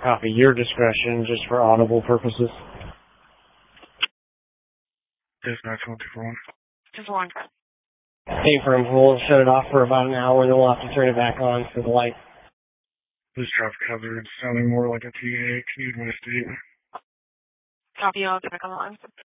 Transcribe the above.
Copy. Your discretion, just for audible purposes. Dispatch 121. Just one. Hey, firm, we'll shut it off for about an hour, and then we'll have to turn it back on for the light. This traffic hazard is sounding more like a TA. Can you investigate? Copy, I'll get back on the line.